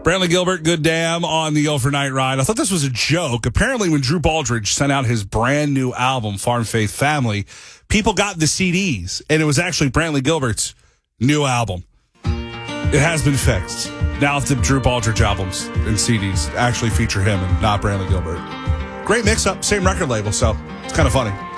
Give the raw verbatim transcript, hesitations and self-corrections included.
Brantley Gilbert, Good Damn on the Overnight Ride. I thought this was a joke. Apparently, when Drew Baldridge sent out his brand new album, Farm Faith Family, people got the C Ds, and it was actually Brantley Gilbert's new album. It has been fixed. Now the Drew Baldridge albums and C Ds actually feature him and not Brantley Gilbert. Great mix-up, same record label, so it's kind of funny.